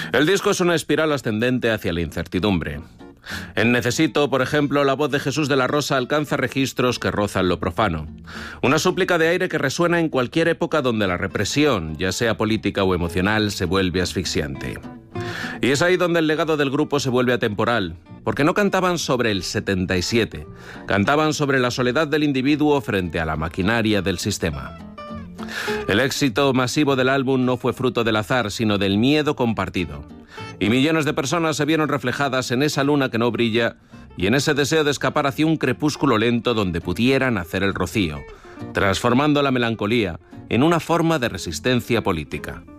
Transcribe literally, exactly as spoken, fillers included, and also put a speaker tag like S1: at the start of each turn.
S1: El disco es una espiral ascendente hacia la incertidumbre. En Necesito, por ejemplo, la voz de Jesús de la Rosa alcanza registros que rozan lo profano. Una súplica de aire que resuena en cualquier época donde la represión, ya sea política o emocional, se vuelve asfixiante. Y es ahí donde el legado del grupo se vuelve atemporal, porque no cantaban sobre el setenta y siete, cantaban sobre la soledad del individuo frente a la maquinaria del sistema. El éxito masivo del álbum no fue fruto del azar, sino del miedo compartido. Y millones de personas se vieron reflejadas en esa luna que no brilla y en ese deseo de escapar hacia un crepúsculo lento donde pudieran hacer el rocío, transformando la melancolía en una forma de resistencia política.